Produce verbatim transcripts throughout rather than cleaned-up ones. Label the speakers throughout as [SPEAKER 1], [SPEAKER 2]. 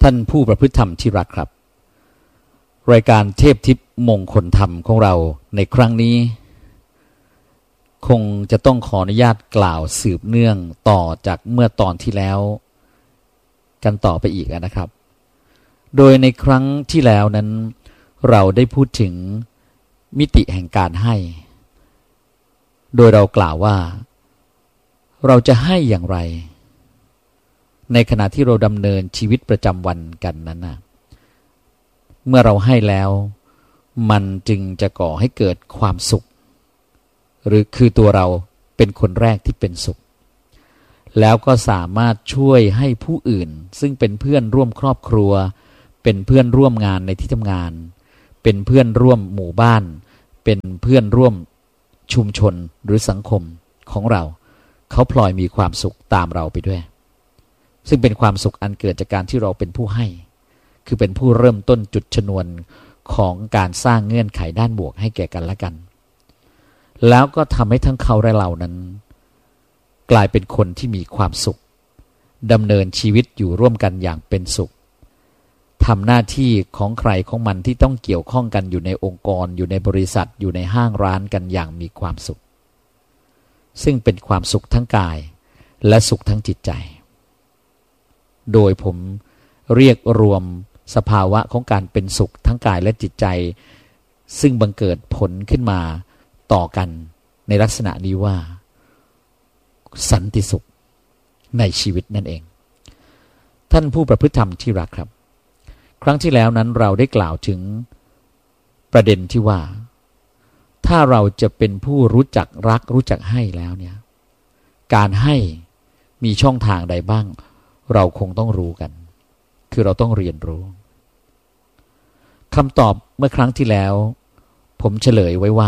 [SPEAKER 1] ท่านผู้ประพฤติธรรมที่รักครับรายการเทพทิพย์มงคลธรรมของเราในครั้งนี้คงจะต้องขออนุญาตกล่าวสืบเนื่องต่อจากเมื่อตอนที่แล้วกันต่อไปอีกนะครับโดยในครั้งที่แล้วนั้นเราได้พูดถึงมิติแห่งการให้โดยเรากล่าวว่าเราจะให้อย่างไรในขณะที่เราดำเนินชีวิตประจำวันกันนั้นนะเมื่อเราให้แล้วมันจึงจะก่อให้เกิดความสุขหรือคือตัวเราเป็นคนแรกที่เป็นสุขแล้วก็สามารถช่วยให้ผู้อื่นซึ่งเป็นเพื่อนร่วมครอบครัวเป็นเพื่อนร่วมงานในที่ทำงานเป็นเพื่อนร่วมหมู่บ้านเป็นเพื่อนร่วมชุมชนหรือสังคมของเราเขาพลอยมีความสุขตามเราไปด้วยซึ่งเป็นความสุขอันเกิดจากการที่เราเป็นผู้ให้คือเป็นผู้เริ่มต้นจุดชนวนของการสร้างเงื่อนไขด้านบวกให้แก่กันและกันแล้วก็ทำให้ทั้งเขาและเรานั้นกลายเป็นคนที่มีความสุขดำเนินชีวิตอยู่ร่วมกันอย่างเป็นสุขทำหน้าที่ของใครของมันที่ต้องเกี่ยวข้องกันอยู่ในองค์กรอยู่ในบริษัทอยู่ในห้างร้านกันอย่างมีความสุขซึ่งเป็นความสุขทั้งกายและสุขทั้งจิตใจโดยผมเรียกรวมสภาวะของการเป็นสุขทั้งกายและจิตใจซึ่งบังเกิดผลขึ้นมาต่อกันในลักษณะนี้ว่าสันติสุขในชีวิตนั่นเองท่านผู้ประพฤติธรรมที่รักครับครั้งที่แล้วนั้นเราได้กล่าวถึงประเด็นที่ว่าถ้าเราจะเป็นผู้รู้จักรักรู้จักให้แล้วเนี่ยการให้มีช่องทางใดบ้างเราคงต้องรู้กันคือเราต้องเรียนรู้คำตอบเมื่อครั้งที่แล้วผมเฉลยไว้ว่า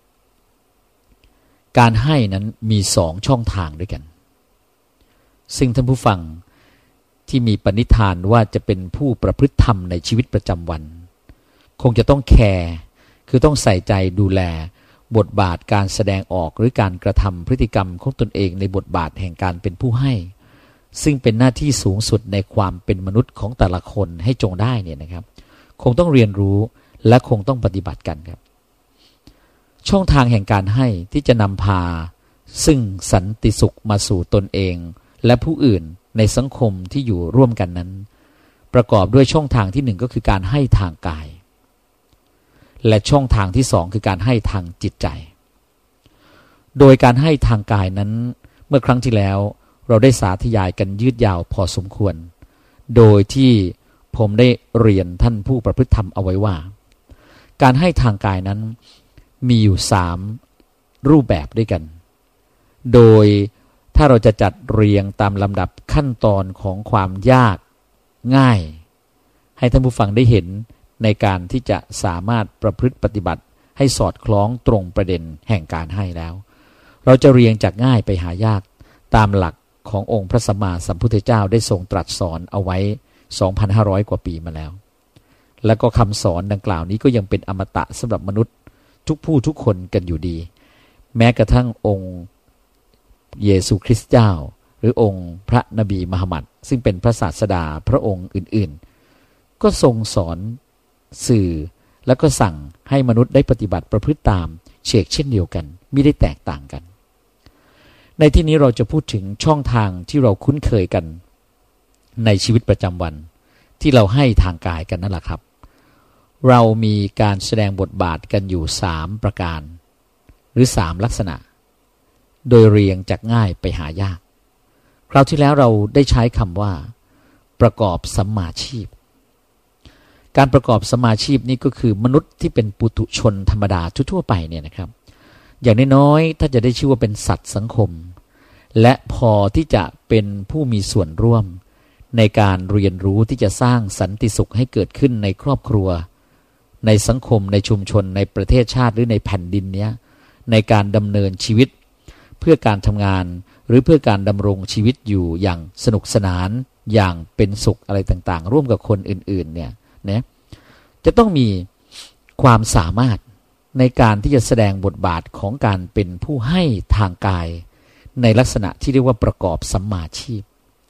[SPEAKER 1] การให้นั้นมีสองช่องทางด้วยกันซึ่งท่านผู้ฟังที่มีปณิธานว่าจะเป็นผู้ประพฤติธรรมในชีวิตประจำวันคงจะต้องแคร์คือต้องใส่ใจดูแลบทบาทการแสดงออกหรือการกระทำพฤติกรรมของตนเองในบทบาทแห่งการเป็นผู้ให้ซึ่งเป็นหน้าที่สูงสุดในความเป็นมนุษย์ของแต่ละคนให้จงได้เนี่ยนะครับคงต้องเรียนรู้และคงต้องปฏิบัติกันครับช่องทางแห่งการให้ที่จะนำพาซึ่งสันติสุขมาสู่ตนเองและผู้อื่นในสังคมที่อยู่ร่วมกันนั้นประกอบด้วยช่องทางที่หนึ่งก็คือการให้ทางกายและช่องทางที่สองคือการให้ทางจิตใจโดยการให้ทางกายนั้นเมื่อครั้งที่แล้วเราได้สาธยายกันยืดยาวพอสมควรโดยที่ผมได้เรียนท่านผู้ประพฤติธรรมเอาไว้ว่าการให้ทางกายนั้นมีอยู่สามรูปแบบด้วยกันโดยถ้าเราจะจัดเรียงตามลำดับขั้นตอนของความยากง่ายให้ท่านผู้ฟังได้เห็นในการที่จะสามารถประพฤติปฏิบัติให้สอดคล้องตรงประเด็นแห่งการให้แล้วเราจะเรียงจากง่ายไปหายากตามหลักขององค์พระสัมมาสัมพุทธเจ้าได้ทรงตรัสสอนเอาไว้ สองพันห้าร้อย กว่าปีมาแล้วและก็คำสอนดังกล่าวนี้ก็ยังเป็นอมตะสำหรับมนุษย์ทุกผู้ทุกคนกันอยู่ดีแม้กระทั่งองค์เยซูคริสต์เจ้าหรือองค์พระนบีมุฮัมมัดซึ่งเป็นพระศาสดาพระองค์อื่นๆก็ทรงสอนสื่อแล้วก็สั่งให้มนุษย์ได้ปฏิบัติประพฤติตามเฉกเช่นเดียวกันไม่ได้แตกต่างกันในที่นี้เราจะพูดถึงช่องทางที่เราคุ้นเคยกันในชีวิตประจำวันที่เราให้ทางกายกันนั่นแหละครับเรามีการแสดงบทบาทกันอยู่สามประการหรือสามลักษณะโดยเรียงจากง่ายไปหายากคราวที่แล้วเราได้ใช้คำว่าประกอบสัมมาชีพการประกอบสัมมาชีพนี่ก็คือมนุษย์ที่เป็นปุถุชนธรรมดาทั่วๆไปเนี่ยนะครับอย่างน้อยๆถ้าจะได้ชื่อว่าเป็นสัตว์สังคมและพอที่จะเป็นผู้มีส่วนร่วมในการเรียนรู้ที่จะสร้างสันติสุขให้เกิดขึ้นในครอบครัวในสังคมในชุมชนในประเทศชาติหรือในแผ่นดินเนี้ยในการดำเนินชีวิตเพื่อการทำงานหรือเพื่อการดำรงชีวิตอยู่อย่างสนุกสนานอย่างเป็นสุขอะไรต่างๆร่วมกับคนอื่นๆเนี่ยนะจะต้องมีความสามารถในการที่จะแสดงบทบาทของการเป็นผู้ให้ทางกายในลักษณะที่เรียกว่าประกอบสัมมาชีพ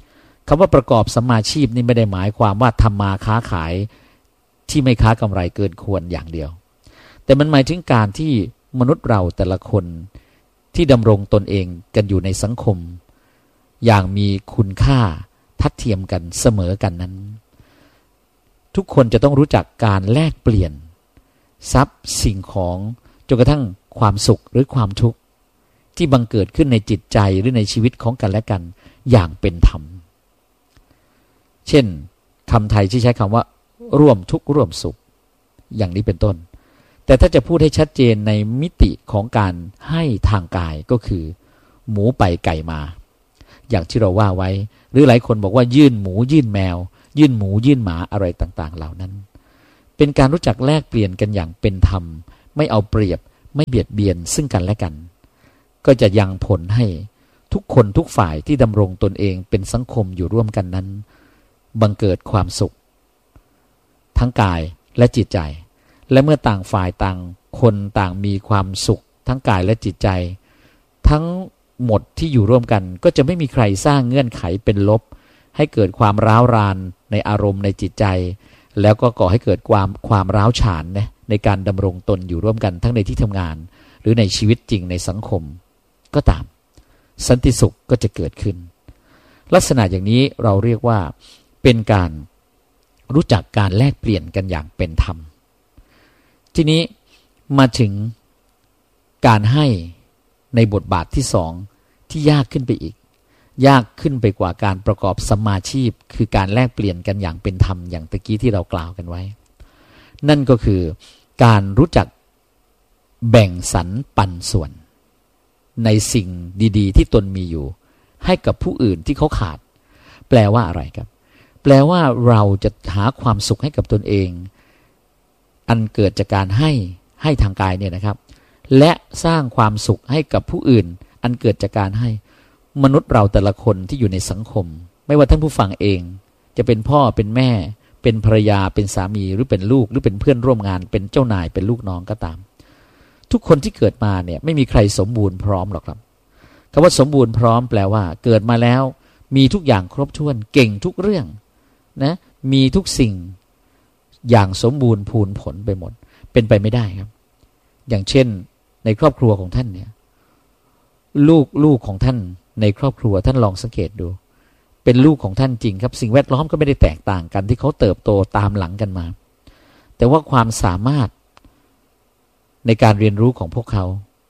[SPEAKER 1] คำว่าประกอบสัมมาชีพนี่ไม่ได้หมายความว่าทำมาค้าขายที่ไม่ค้ากำไรเกินควรอย่างเดียวแต่มันหมายถึงการที่มนุษย์เราแต่ละคนที่ดำรงตนเองกันอยู่ในสังคมอย่างมีคุณค่าทัดเทียมกันเสมอกันนั้นทุกคนจะต้องรู้จักการแลกเปลี่ยนทรัพย์สิ่งของจนกระทั่งความสุขหรือความทุกข์ที่บังเกิดขึ้นในจิตใจหรือในชีวิตของกันและกันอย่างเป็นธรรมเช่นคำไทยที่ใช้คำว่าร่วมทุกข์ร่วมสุขอย่างนี้เป็นต้นแต่ถ้าจะพูดให้ชัดเจนในมิติของการให้ทางกายก็คือหมูไปไก่มาอย่างที่เราว่าไว้หรือหลายคนบอกว่ายื่นหมูยื่นแมวยื่นหมูยื่นหมาอะไรต่างๆเหล่านั้นเป็นการรู้จักแลกเปลี่ยนกันอย่างเป็นธรรมไม่เอาเปรียบไม่เบียดเบียนซึ่งกันและกันก็จะยังผลให้ทุกคนทุกฝ่ายที่ดำรงตนเองเป็นสังคมอยู่ร่วมกันนั้นบังเกิดความสุขทั้งกายและจิตใจและเมื่อต่างฝ่ายต่างคนต่างมีความสุขทั้งกายและจิตใจทั้งหมดที่อยู่ร่วมกันก็จะไม่มีใครสร้างเงื่อนไขเป็นลบให้เกิดความร้าวรานในอารมณ์ในจิตใจแล้วก็ก่อให้เกิดความความร้าวฉานนะในการดำรงตนอยู่ร่วมกันทั้งในที่ทำงานหรือในชีวิตจริงในสังคมก็ตามสันติสุขก็จะเกิดขึ้นลักษณะอย่างนี้เราเรียกว่าเป็นการรู้จักการแลกเปลี่ยนกันอย่างเป็นธรรมทีนี้มาถึงการให้ในบทบาทที่สองที่ยากขึ้นไปอีกยากขึ้นไปกว่าการประกอบสัมมาชีพคือการแลกเปลี่ยนกันอย่างเป็นธรรมอย่างตะกี้ที่เรากล่าวกันไว้นั่นก็คือการรู้จักแบ่งสรรปันส่วนในสิ่งดีๆที่ตนมีอยู่ให้กับผู้อื่นที่เขาขาดแปลว่าอะไรครับแปลว่าเราจะหาความสุขให้กับตนเองอันเกิดจากการให้ให้ทางกายเนี่ยนะครับและสร้างความสุขให้กับผู้อื่นอันเกิดจากการให้มนุษย์เราแต่ละคนที่อยู่ในสังคมไม่ว่าท่านผู้ฟังเองจะเป็นพ่อเป็นแม่เป็นภรรยาเป็นสามีหรือเป็นลูกหรือเป็นเพื่อนร่วมงานเป็นเจ้านายเป็นลูกน้องก็ตามทุกคนที่เกิดมาเนี่ยไม่มีใครสมบูรณ์พร้อมหรอกครับคำว่าสมบูรณ์พร้อมแปลว่าเกิดมาแล้วมีทุกอย่างครบถ้วนเก่งทุกเรื่องนะมีทุกสิ่งอย่างสมบูรณ์พูนผลไปหมดเป็นไปไม่ได้ครับอย่างเช่นในครอบครัวของท่านเนี่ยลูกลูกของท่านในครอบครัวท่านลองสังเกตดูเป็นลูกของท่านจริงครับสิ่งแวดล้อมก็ไม่ได้แตกต่างกันที่เขาเติบโตตามหลังกันมาแต่ว่าความสามารถในการเรียนรู้ของพวกเขา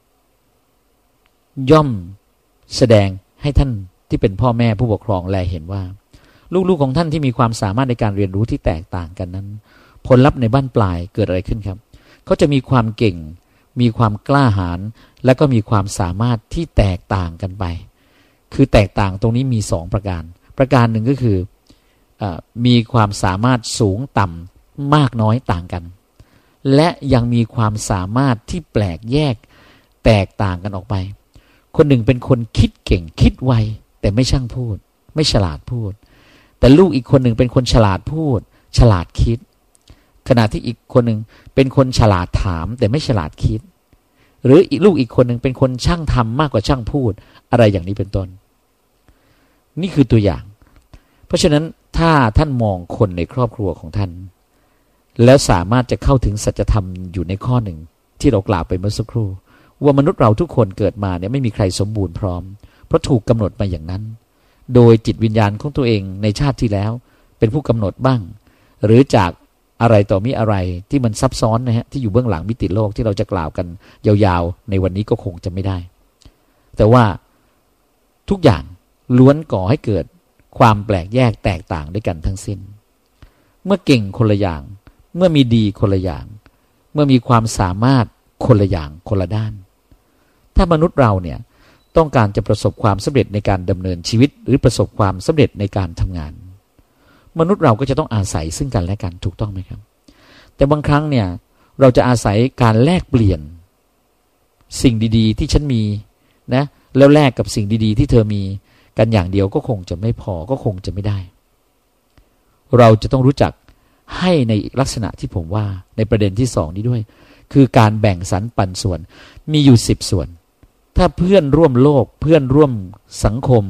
[SPEAKER 1] ย่อมแสดงให้ท่านที่เป็นพ่อแม่ผู้ปกครองแลเห็นว่าลูกๆของท่านที่มีความสามารถในการเรียนรู้ที่แตกต่างกันนั้นผลลัพธ์ในบ้านปลายเกิดอะไรขึ้นครับเขาจะมีความเก่งมีความกล้าหาญและก็มีความสามารถที่แตกต่างกันไปคือแตกต่างตรงนี้มีสองประการประการหนึ่งก็คือเอ่อมีความสามารถสูงต่ำมากน้อยต่างกันและยังมีความสามารถที่แปลกแยกแตกต่างกันออกไปคนหนึ่งเป็นคนคิดเก่งคิดไวแต่ไม่ช่างพูดไม่ฉลาดพูดแต่ลูกอีกคนหนึ่งเป็นคนฉลาดพูดฉลาดคิดขณะที่อีกคนหนึ่งเป็นคนฉลาดถามแต่ไม่ฉลาดคิดหรืออีกลูกอีกคนหนึ่งเป็นคนช่างทำมากกว่าช่างพูดอะไรอย่างนี้เป็นต้นนี่คือตัวอย่างเพราะฉะนั้นถ้าท่านมองคนในครอบครัวของท่านแล้วสามารถจะเข้าถึงสัจธรรมอยู่ในข้อหนึ่งที่เรากล่าวไปเมื่อสักครู่ว่ามนุษย์เราทุกคนเกิดมาเนี่ยไม่มีใครสมบูรณ์พร้อมเพราะถูกกำหนดมาอย่างนั้นโดยจิตวิญญาณของตัวเองในชาติที่แล้วเป็นผู้กำหนดบ้างหรือจากอะไรต่อมีอะไรที่มันซับซ้อนนะฮะที่อยู่เบื้องหลังมิติโลกที่เราจะกล่าวกันยาวๆในวันนี้ก็คงจะไม่ได้แต่ว่าทุกอย่างล้วนก่อให้เกิดความแปลกแยกแตกต่างด้วยกันทั้งสิ้นเมื่อเก่งคนละอย่างเมื่อมีดีคนละอย่างเมื่อมีความสามารถคนละอย่างคนละด้านถ้ามนุษย์เราเนี่ยต้องการจะประสบความสำเร็จในการดำเนินชีวิตหรือประสบความสำเร็จในการทำงานมนุษย์เราก็จะต้องอาศัยซึ่งกันและกันถูกต้องไหมครับแต่บางครั้งเนี่ยเราจะอาศัยการแลกเปลี่ยนสิ่งดีๆที่ฉันมีนะแล้วแลกกับสิ่งดีๆที่เธอมีกันอย่างเดียวก็คงจะไม่พอก็คงจะไม่ได้เราจะต้องรู้จักให้ในลักษณะที่ผมว่าในประเด็นที่สองนี้ด้วยคือการแบ่งสรรปันส่วนมีอยู่สิบส่วนถ้าเพื่อนร่วมโลกเพื่อนร่วมสังคม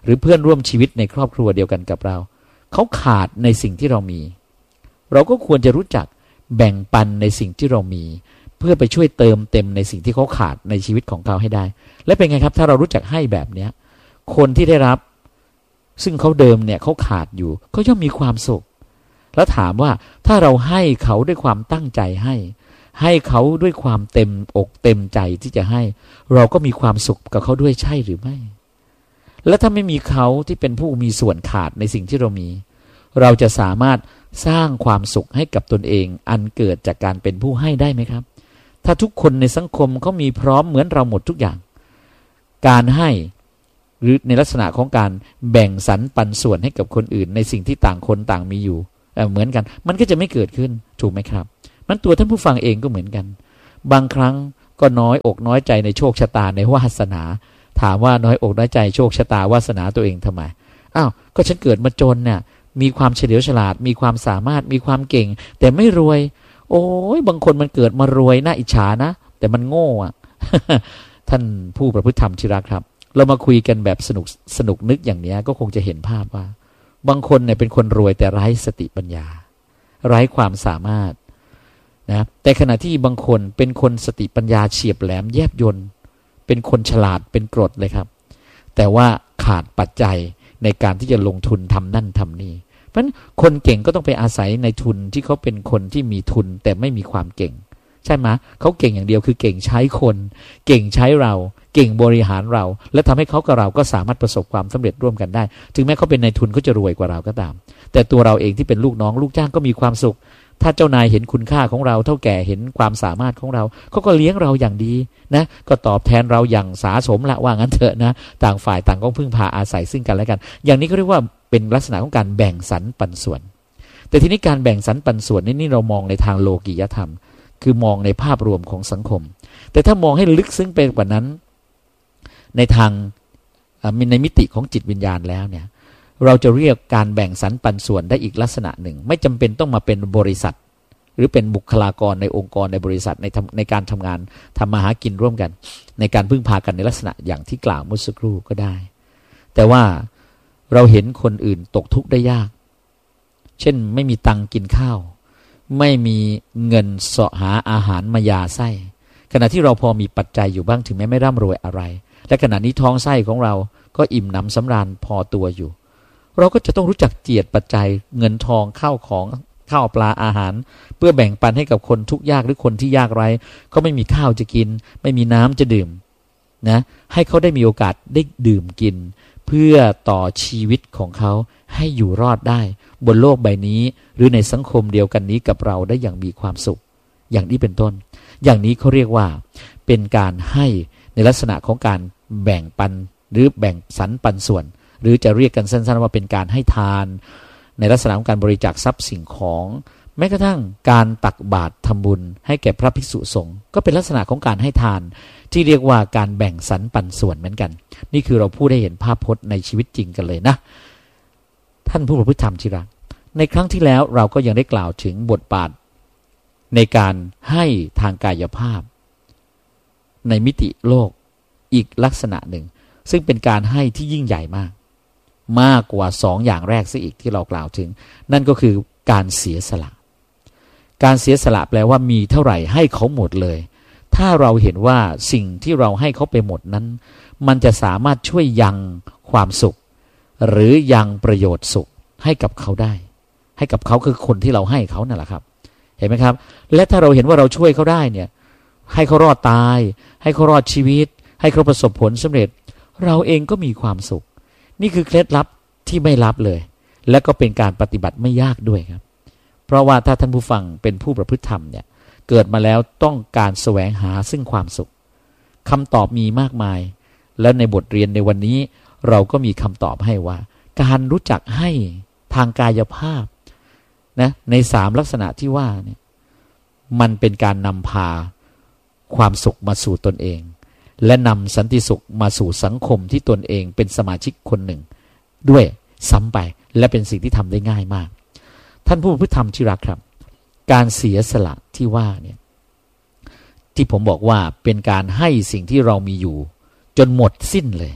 [SPEAKER 1] หรือเพื่อนร่วมชีวิตในครอบครัวเดียวกันกับเราเขาขาดในสิ่งที่เรามีเราก็ควรจะรู้จักแบ่งปันในสิ่งที่เรามีเพื่อไปช่วยเติมเต็มในสิ่งที่เขาขาดในชีวิตของเขาให้ได้และเป็นไงครับถ้าเรารู้จักให้แบบเนี้ยคนที่ได้รับซึ่งเขาเดิมเนี่ยเขาขาดอยู่เขาย่อมมีความสุขแล้วถามว่าถ้าเราให้เขาด้วยความตั้งใจให้ให้เขาด้วยความเต็มอกเต็มใจที่จะให้เราก็มีความสุขกับเขาด้วยใช่หรือไม่และถ้าไม่มีเขาที่เป็นผู้มีส่วนขาดในสิ่งที่เรามีเราจะสามารถสร้างความสุขให้กับตนเองอันเกิดจากการเป็นผู้ให้ได้ไหมครับถ้าทุกคนในสังคมเขามีพร้อมเหมือนเราหมดทุกอย่างการให้หรือในลักษณะของการแบ่งสรรปันส่วนให้กับคนอื่นในสิ่งที่ต่างคนต่างมีอยู่เหมือนกันมันก็จะไม่เกิดขึ้นถูกไหมครับมันตัวท่านผู้ฟังเองก็เหมือนกันบางครั้งก็น้อยอกน้อยใจในโชคชะตาในวาสนาถามว่าน้อยอกน้อยใจโชคชะตาวาสนาตัวเองทำไมอ้าวก็ฉันเกิดมาจนเนี่ยมีความเฉลียวฉลาดมีความสามารถมีความเก่งแต่ไม่รวยโอ้ยบางคนมันเกิดมารวยน่าอิจฉานะแต่มันโง่อะ ท่านผู้ประพฤติธรรมที่รักครับเรามาคุยกันแบบสนุกสนุกนึกอย่างนี้ก็คงจะเห็นภาพว่าบางคนเนี่ยเป็นคนรวยแต่ไร้สติปัญญาไร้ความสามารถนะแต่ขณะที่บางคนเป็นคนสติปัญญาเฉียบแหลมแยบยลเป็นคนฉลาดเป็นกรดเลยครับแต่ว่าขาดปัจจัยในการที่จะลงทุนทำนั่นทำนี่เพราะฉะนั้นคนเก่งก็ต้องไปอาศัยในทุนที่เขาเป็นคนที่มีทุนแต่ไม่มีความเก่งใช่ไหมเขาเก่งอย่างเดียวคือเก่งใช้คนเก่งใช้เราเก่งบริหารเราและทำให้เขากับเราก็สามารถประสบความสำเร็จร่วมกันได้ถึงแม้เขาเป็นนายทุนเขาจะรวยกว่าเราก็ตามแต่ตัวเราเองที่เป็นลูกน้องลูกจ้างก็มีความสุขถ้าเจ้านายเห็นคุณค่าของเราเท่าแก่เห็นความสามารถของเราเขาก็เลี้ยงเราอย่างดีนะก็ตอบแทนเราอย่างสาสมละว่างั้นเถอะนะต่างฝ่ายต่างก็พึ่งพาอาศัยซึ่งกันและกันอย่างนี้ก็เรียกว่าเป็นลักษณะของการแบ่งสรรปันส่วนแต่ทีนี้การแบ่งสรรปันส่วนนี่นี่เรามองในทางโลกียธรรมคือมองในภาพรวมของสังคมแต่ถ้ามองให้ลึกซึ้งไปกว่านั้นในทางในมิติของจิตวิญญาณแล้วเนี่ยเราจะเรียกการแบ่งสรรปันส่วนได้อีกลักษณะหนึ่งไม่จำเป็นต้องมาเป็นบริษัทหรือเป็นบุคลากรในองค์กรในบริษัทในในการทำงานทำมาหากินร่วมกันในการพึ่งพากันในลักษณะอย่างที่กล่าวเมื่อสักครู่ก็ได้แต่ว่าเราเห็นคนอื่นตกทุกข์ได้ยากเช่นไม่มีตังกินข้าวไม่มีเงินเสาะหาอาหารมายาไส้ขณะที่เราพอมีปัจจัยอยู่บ้างถึงแม้ไม่ร่ำรวยอะไรและขณะนี้ท้องไส้ของเราก็อิ่มหนำสำราญพอตัวอยู่เราก็จะต้องรู้จักเจียดปัจจัยเงินทองข้าวของข้าวปลาอาหารเพื่อแบ่งปันให้กับคนทุกข์ยากหรือคนที่ยากไร้เขาไม่มีข้าวจะกินไม่มีน้ำจะดื่มนะให้เขาได้มีโอกาสได้ดื่มกินเพื่อต่อชีวิตของเขาให้อยู่รอดได้บนโลกใบนี้หรือในสังคมเดียวกันนี้กับเราได้อย่างมีความสุขอย่างนี้เป็นต้นอย่างนี้เขาเรียกว่าเป็นการให้ในลักษณะของการแบ่งปันหรือแบ่งสรรปันส่วนหรือจะเรียกกันสั้นๆว่าเป็นการให้ทานในลักษณะของการบริจาคทรัพย์สิ่งของแม้กระทั่งการตักบาตรทำบุญให้แก่พระภิกษุสงฆ์ก็เป็นลักษณะของการให้ทานที่เรียกว่าการแบ่งสรรปันส่วนเหมือนกันนี่คือเราพูดได้เห็นภาพพจน์ในชีวิตจริงกันเลยนะท่านผู้ประพฤติธรรมที่รักในครั้งที่แล้วเราก็ยังได้กล่าวถึงบทบาทในการให้ทางกายภาพในมิติโลกอีกลักษณะหนึ่งซึ่งเป็นการให้ที่ยิ่งใหญ่มากมากกว่าสองอย่างแรกซะอีกที่เรากล่าวถึงนั่นก็คือการเสียสละการเสียสละแปลว่ามีเท่าไหร่ให้เขาหมดเลยถ้าเราเห็นว่าสิ่งที่เราให้เขาไปหมดนั้นมันจะสามารถช่วยยังความสุขหรือยังประโยชน์สุขให้กับเขาได้ให้กับเขาคือคนที่เราให้เขานั่นแหละครับเห็นไหมครับและถ้าเราเห็นว่าเราช่วยเขาได้เนี่ยให้เขารอดตายให้เขารอดชีวิตให้เขาประสบผลสำเร็จเราเองก็มีความสุขนี่คือเคล็ดลับที่ไม่ลับเลยและก็เป็นการปฏิบัติไม่ยากด้วยครับเพราะว่าถ้าท่านผู้ฟังเป็นผู้ประพฤติธรรมเนี่ยเกิดมาแล้วต้องการแสวงหาซึ่งความสุขคำตอบมีมากมายและในบทเรียนในวันนี้เราก็มีคำตอบให้ว่าการรู้จักให้ทางกายภาพนะในสามลักษณะที่ว่าเนี่ยมันเป็นการนำพาความสุขมาสู่ตนเองและนำสันติสุขมาสู่สังคมที่ตนเองเป็นสมาชิกคนหนึ่งด้วยซ้ำไปและเป็นสิ่งที่ทำได้ง่ายมากท่านผู้ประพฤติธรรมที่รักครับการเสียสละที่ว่าเนี่ยที่ผมบอกว่าเป็นการให้สิ่งที่เรามีอยู่จนหมดสิ้นเลย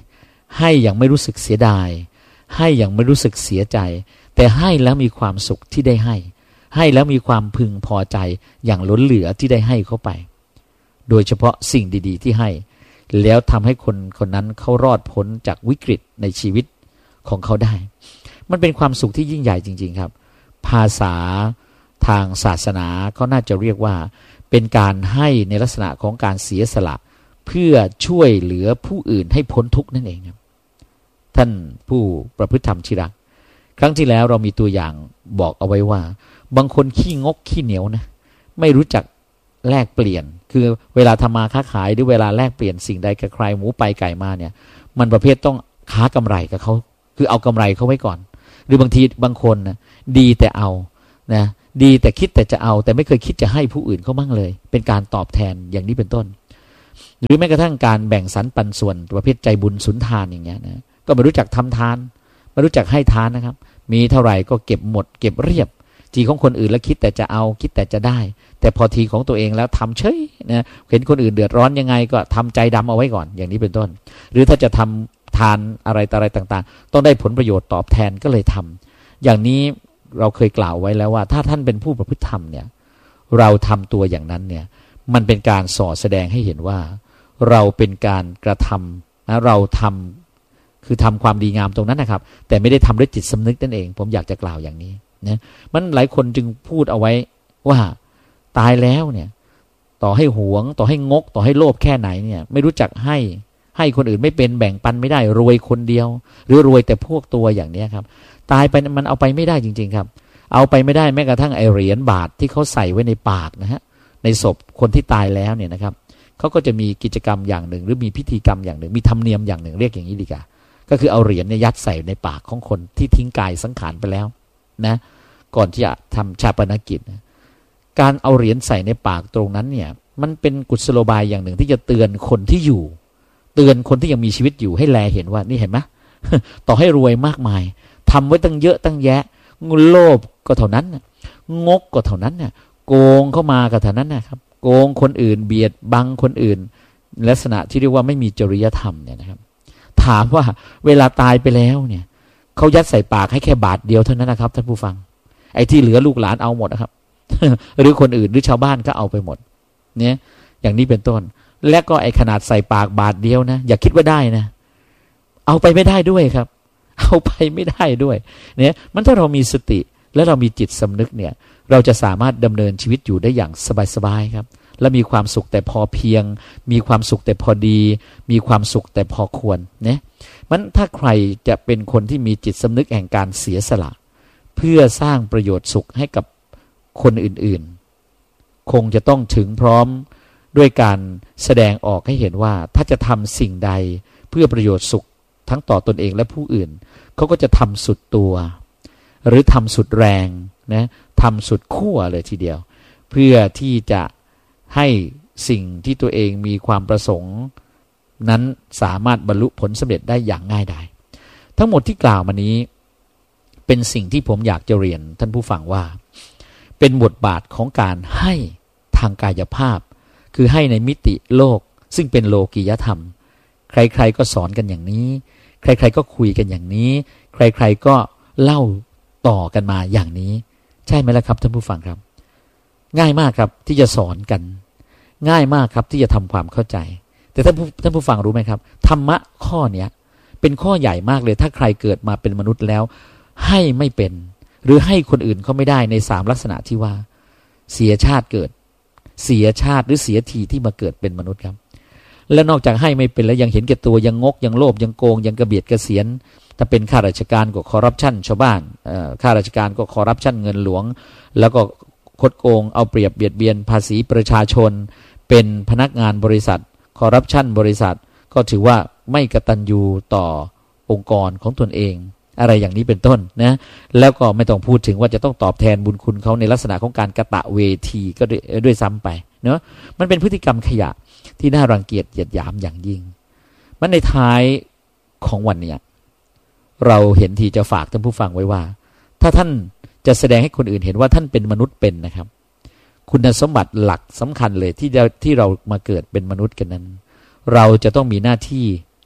[SPEAKER 1] ให้อย่างไม่รู้สึกเสียดายให้อย่างไม่รู้สึกเสียใจแต่ให้แล้วมีความสุขที่ได้ให้ให้แล้วมีความพึงพอใจอย่างล้นเหลือที่ได้ให้เข้าไปโดยเฉพาะสิ่งดีๆที่ให้แล้วทำให้คนคนนั้นเขารอดพ้นจากวิกฤตในชีวิตของเขาได้มันเป็นความสุขที่ยิ่งใหญ่จริงๆครับภาษาทางศาสนาเขาน่าจะเรียกว่าเป็นการให้ในลักษณะของการเสียสละเพื่อช่วยเหลือผู้อื่นให้พ้นทุกข์นั่นเองครับท่านผู้ประพฤติธรรมที่รักครั้งที่แล้วเรามีตัวอย่างบอกเอาไว้ว่าบางคนขี้งกขี้เหนียวนะไม่รู้จักแลกเปลี่ยนคือเวลาทำมาค้าขายหรือเวลาแลกเปลี่ยนสิ่งใดกับใครหมูไปไก่มาเนี่ยมันประเภทต้องค้ากำไรกับเขาคือเอากำไรเขาไว้ก่อนหรือบางทีบางคนนะดีแต่เอานะดีแต่คิดแต่จะเอาแต่ไม่เคยคิดจะให้ผู้อื่นเขาบ้างเลยเป็นการตอบแทนอย่างนี้เป็นต้นหรือแม้กระทั่งการแบ่งสรรปันส่วนประเภทใจบุญสุนทานอย่างเงี้ยนะก็ไม่รู้จักทำทานไม่รู้จักให้ทานนะครับมีเท่าไหร่ก็เก็บหมดเก็บเรียบทีของคนอื่นแล้วคิดแต่จะเอาคิดแต่จะได้แต่พอทีของตัวเองแล้วทำเฉยนะเห็นคนอื่นเดือดร้อนยังไงก็ทำใจดำเอาไว้ก่อนอย่างนี้เป็นต้นหรือถ้าจะทำทานอะไรต่ออะไรต่างๆต้องได้ผลประโยชน์ตอบแทนก็เลยทำอย่างนี้เราเคยกล่าวไว้แล้วว่าถ้าท่านเป็นผู้ประพฤติธรรมเนี่ยเราทำตัวอย่างนั้นเนี่ยมันเป็นการส่อแสดงให้เห็นว่าเราเป็นการกระทำนะเราทำคือทำความดีงามตรงนั้นนะครับแต่ไม่ได้ทำด้วยจิตสำนึกนั่นเองผมอยากจะกล่าวอย่างนี้นะมันหลายคนจึงพูดเอาไว้ว่าตายแล้วเนี่ยต่อให้หวงต่อให้งกต่อให้โลภแค่ไหนเนี่ยไม่รู้จักให้ให้คนอื่นไม่เป็นแบ่งปันไม่ได้รวยคนเดียวหรือรวยแต่พวกตัวอย่างนี้ครับตายไปมันเอาไปไม่ได้จริงๆครับเอาไปไม่ได้แม้กระทั่งไอเหรียญบาทที่เขาใส่ไว้ในปากนะฮะในศพคนที่ตายแล้วเนี่ยนะครับเขาก็จะมีกิจกรรมอย่างหนึ่งหรือมีพิธีกรรมอย่างหนึ่งมีธรรมเนียมอย่างหนึ่งเรียกอย่างนี้ดีกว่าก็คือเอาเหรียญเนี่ยยัดใส่ในปากของคนที่ทิ้งกายสังขารไปแล้วนะก่อนที่จะทำชาปนกิจนะการเอาเหรียญใส่ในปากตรงนั้นเนี่ยมันเป็นกุศโลบายอย่างหนึ่งที่จะเตือนคนที่อยู่เตือนคนที่ยังมีชีวิตอยู่ให้แลเห็นว่านี่เห็นไหม ต่อให้รวยมากมายทำไว้ตั้งเยอะตั้งแยะโลภก็เท่านั้นงกก็เท่านั้นเนี่ยโกงเข้ามาก็เท่านั้นนะครับโกงคนอื่นเบียดบังคนอื่นลักษณะที่เรียกว่าไม่มีจริยธรรมเนี่ยนะครับถามว่าเวลาตายไปแล้วเนี่ยเขายัดใส่ปากให้แค่บาทเดียวเท่านั้นนะครับท่านผู้ฟังไอ้ที่เหลือลูกหลานเอาหมดนะครับ หรือคนอื่นหรือชาวบ้านก็เอาไปหมดเนี่ยอย่างนี้เป็นต้นและก็ไอ้ขนาดใส่ปากบาทเดียวนะอย่าคิดว่าได้นะเอาไปไม่ได้ด้วยครับเอาไปไม่ได้ด้วยเนี่ยมันถ้าเรามีสติและเรามีจิตสำนึกเนี่ยเราจะสามารถดำเนินชีวิตอยู่ได้อย่างสบายๆครับและมีความสุขแต่พอเพียงมีความสุขแต่พอดีมีความสุขแต่พอควรเนี่ยมันถ้าใครจะเป็นคนที่มีจิตสำนึกแห่งการเสียสละเพื่อสร้างประโยชน์สุขให้กับคนอื่นๆคงจะต้องถึงพร้อมด้วยการแสดงออกให้เห็นว่าถ้าจะทำสิ่งใดเพื่อประโยชน์สุขทั้งต่อตนเองและผู้อื่นเขาก็จะทำสุดตัวหรือทำสุดแรงนะทำสุดขั้วเลยทีเดียวเพื่อที่จะให้สิ่งที่ตัวเองมีความประสงค์นั้นสามารถบรรลุผลสำเร็จได้อย่างง่ายดายทั้งหมดที่กล่าวมานี้เป็นสิ่งที่ผมอยากจะเรียนท่านผู้ฟังว่าเป็นบทบาทของการให้ทางกายภาพคือให้ในมิติโลกซึ่งเป็นโลกียธรรมใครๆก็สอนกันอย่างนี้ใครๆก็คุยกันอย่างนี้ใครๆก็เล่าต่อกันมาอย่างนี้ใช่ไหมล่ะครับท่านผู้ฟังครับง่ายมากครับที่จะสอนกันง่ายมากครับที่จะทำความเข้าใจแต่ท่านผู้ท่านผู้ฟังรู้ไหมครับธรรมะข้อเนี้ยเป็นข้อใหญ่มากเลยถ้าใครเกิดมาเป็นมนุษย์แล้วให้ไม่เป็นหรือให้คนอื่นเขาไม่ได้ในสามลักษณะที่ว่าเสียชาติเกิดเสียชาติหรือเสียทีที่มาเกิดเป็นมนุษย์ครับและนอกจากให้ไม่เป็นแล้วยังเห็นแก่ตัวยังงกยังโลภยังโกงยังกระเบียดกระเสียนถ้าเป็นข้าราชการก็คอร์รัปชันชาวบ้านข้าราชการก็คอร์รัปชันเงินหลวงแล้วก็คดโกงเอาเปรียบเบียดเบียนภาษีประชาชนเป็นพนักงานบริษัทคอร์รัปชันบริษัทก็ถือว่าไม่กตัญญูต่อองค์กรของตนเองอะไรอย่างนี้เป็นต้นนะแล้วก็ไม่ต้องพูดถึงว่าจะต้องตอบแทนบุญคุณเขาในลักษณะของการกระตะเวทีก็ด้วยซ้ำไปเนาะมันเป็นพฤติกรรมขยะที่น่ารังเกียจเหยียดหยามอย่างยิ่งมันในท้ายของวันนี้เราเห็นทีจะฝากท่านผู้ฟังไว้ว่าถ้าท่านจะแสดงให้คนอื่นเห็นว่าท่านเป็นมนุษย์เป็นนะครับคุณสมบัติหลักสำคัญเลยที่ที่เรามาเกิดเป็นมนุษย์กันนั้นเราจะต้องมีหน้าที่นะ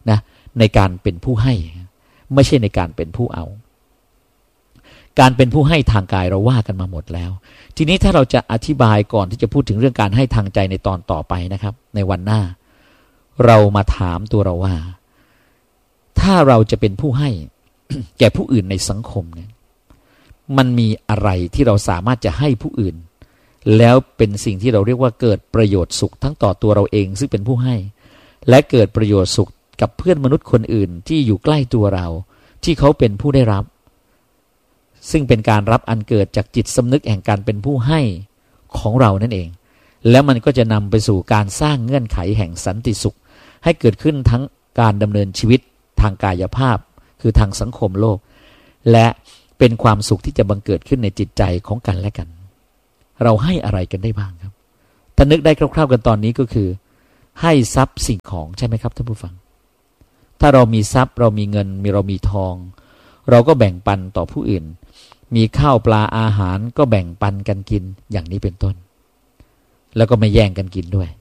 [SPEAKER 1] ในการเป็นผู้ให้ไม่ใช่ในการเป็นผู้เอาการเป็นผู้ให้ทางกายเราว่ากันมาหมดแล้วทีนี้ถ้าเราจะอธิบายก่อนที่จะพูดถึงเรื่องการให้ทางใจในตอนต่อไปนะครับในวันหน้าเรามาถามตัวเราว่าถ้าเราจะเป็นผู้ให้ แก่ผู้อื่นในสังคมเนี่ยมันมีอะไรที่เราสามารถจะให้ผู้อื่นแล้วเป็นสิ่งที่เราเรียกว่าเกิดประโยชน์สุขทั้งต่อตัวเราเองซึ่งเป็นผู้ให้และเกิดประโยชน์สุขกับเพื่อนมนุษย์คนอื่นที่อยู่ใกล้ตัวเราที่เขาเป็นผู้ได้รับซึ่งเป็นการรับอันเกิดจากจิตสำนึกแห่งการเป็นผู้ให้ของเรานั่นเองแล้วมันก็จะนำไปสู่การสร้างเงื่อนไขแห่งสันติสุขให้เกิดขึ้นทั้งการดำเนินชีวิตทางกายภาพคือทางสังคมโลกและเป็นความสุขที่จะบังเกิดขึ้นในจิตใจของกันและกันเราให้อะไรกันได้บ้างครับถ้านึกได้คร่าวๆกันตอนนี้ก็คือให้ทรัพย์สิ่งของใช่ไหมครับท่านผู้ฟังถ้าเรามีทรัพย์เรามีเงินมีเรามีทองเราก็แบ่งปันต่อผู้อื่นมีข้าวปลาอาหารก็แบ่งปันกันกินอย่างนี้เป็นต้นแล้วก็ไม่แย่งกันกินด้วย